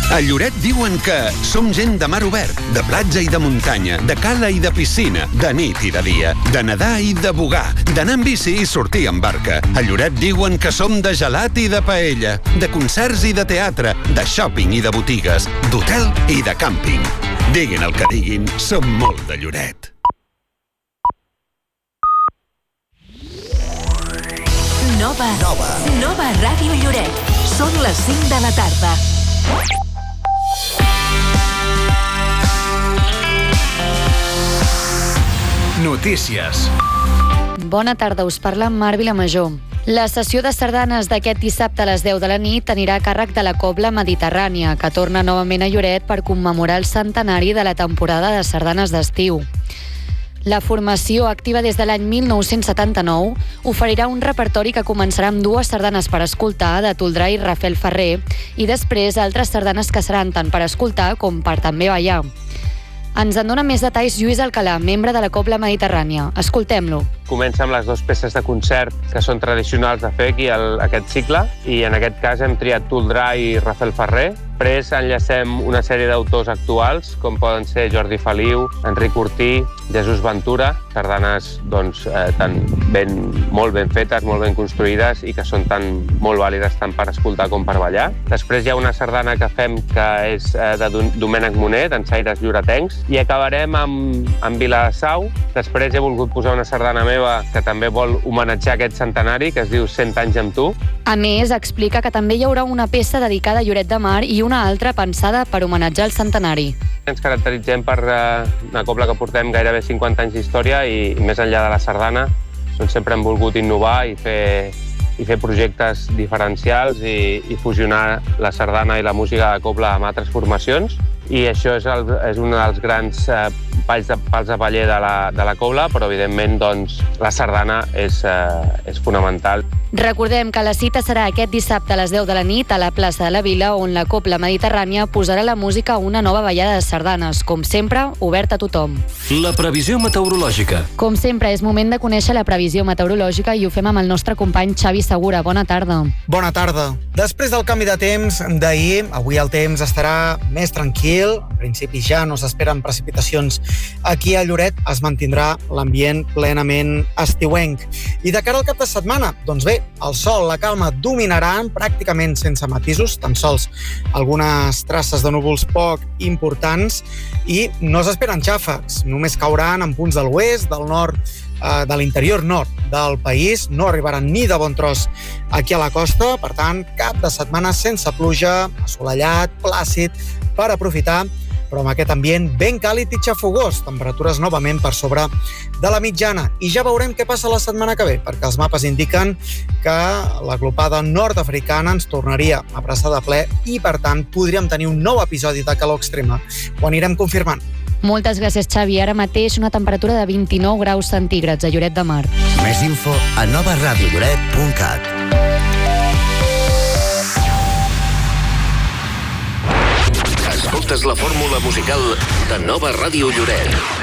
A Lloret diuen que som gent de mar obert, de platja i de muntanya, de cala i de piscina, de nit i de dia, de nedar i de bugar, d'anar amb bici i sortir amb barca. A Lloret diuen que som de gelat i de paella, de concerts i de teatre, de shopping i de botigues, d'hotel i de càmping. Diguin el que diguin, som molt de Lloret. Nova Ràdio Lloret. Són les 5 de la tarda. Notícies. Bona tarda, us parla Mar Vilamajor. La sessió de sardanes d'aquest dissabte a les 10 de la nit anirà a càrrec de la Cobla Mediterrània, que torna novament a Lloret per commemorar el centenari de la temporada de sardanes d'estiu. La formació, activa des de l'any 1979, oferirà un repertori que començarà amb 2 sardanes per escoltar de Toldrà i Rafael Ferrer i després altres sardanes que seran tant per escoltar com per també ballar. Ens en dona més detalls Lluís Alcalà, membre de la Cobla Mediterrània. Escoltem-lo. Comença amb les 2 peces de concert que són tradicionals de fer aquí aquest cicle i en aquest cas hem triat Toldrà i Rafael Ferrer. Després enllacem una sèrie d'autors actuals com poden ser Jordi Feliu, Enric Ortí, Jesús Ventura, sardanes molt ben fetes, molt ben construïdes i que són molt vàlides tant per escoltar com per ballar. Després hi ha una sardana que fem que és de Domènec Moner, d'ensaires lloretencs, i acabarem amb Viladasau. Després he volgut posar una sardana meva que també vol homenatjar aquest centenari, que es diu 100 anys amb tu. A més, explica que també hi haurà una peça dedicada a Lloret de Mar i una altra pensada per homenatjar el centenari. Ens caracteritzem per una cobla que portem gairebé 50 anys d'història i més enllà de la sardana doncs sempre hem volgut innovar i fer projectes diferencials i fusionar la sardana i la música de cobla amb altres formacions. I això és un dels grans pals de paller de la cobla, però evidentment doncs, la sardana és fonamental. Recordem que la cita serà aquest dissabte a les 10 de la nit a la plaça de la Vila, on la Cobla Mediterrània posarà la música a una nova ballada de sardanes, com sempre, oberta a tothom. La previsió meteorològica. Com sempre, és moment de conèixer la previsió meteorològica i ho fem amb el nostre company Xavi Segura. Bona tarda. Bona tarda. Després del canvi de temps d'ahir, avui el temps estarà més tranquil. En principi ja no s'esperen precipitacions aquí a Lloret. Es mantindrà l'ambient plenament estiuenc. I de cara al cap de setmana, doncs bé, el sol, la calma dominaran pràcticament sense matisos, tan sols algunes traces de núvols poc importants i no s'esperen xàfecs. Només cauran en punts de l'oest, del nord, de l'interior nord del país. No arribaran ni de bon tros aquí a la costa. Per tant, cap de setmana sense pluja, assolellat, plàcid, per aprofitar, però amb aquest ambient ben càlid i xafogós, temperatures novament per sobre de la mitjana. I ja veurem què passa la setmana que ve, perquè els mapes indiquen que la glopada nord-africana ens tornaria a abraçar de ple i, per tant, podríem tenir un nou episodi de calor extrema. Ho anirem confirmant. Moltes gràcies, Xavi. Ara mateix una temperatura de 29 graus centígrads a Lloret de Mar. Més info a novaradiolloret.cat. Escoltes la fórmula musical de Nova Ràdio Lloret.